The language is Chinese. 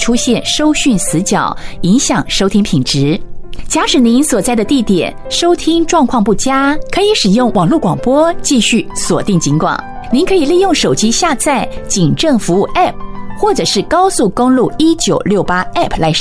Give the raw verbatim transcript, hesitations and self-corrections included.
出现收讯死角，影响收听品质。假使您所在的地点收听状况不佳，可以使用网络广播继续锁定警广。您可以利用手机下载警政服务 App， 或者是高速公路一九六八 App 来